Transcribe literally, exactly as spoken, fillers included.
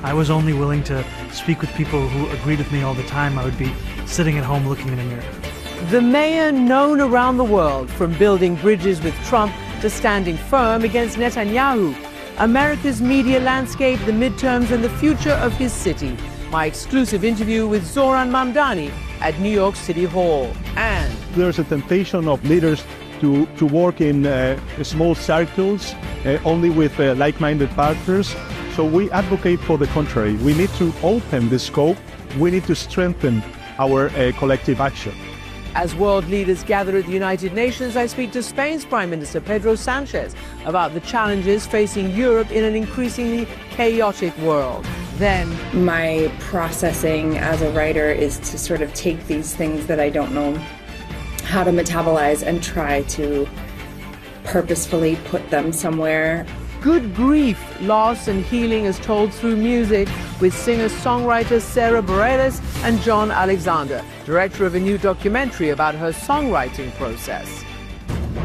I was only willing to speak with people who agreed with me all the time, I would be sitting at home looking in a mirror. The mayor known around the world, from building bridges with Trump to standing firm against Netanyahu. America's media landscape, the midterms, and the future of his city. My exclusive interview with Zohran Mamdani at New York City Hall. And there's a temptation of leaders to, to work in uh, small circles, uh, only with uh, like-minded partners. So we advocate for the contrary. We need to open the scope. We need to strengthen our uh, collective action. As world leaders gather at the United Nations, I speak to Spain's Prime Minister Pedro Sanchez about the challenges facing Europe in an increasingly chaotic world. Then, my processing as a writer is to sort of take these things that I don't know how to metabolize and try to purposefully put them somewhere. Good grief, loss and healing is told through music with singer-songwriters Sara Bareilles and John Alexander, director of a new documentary about her songwriting process.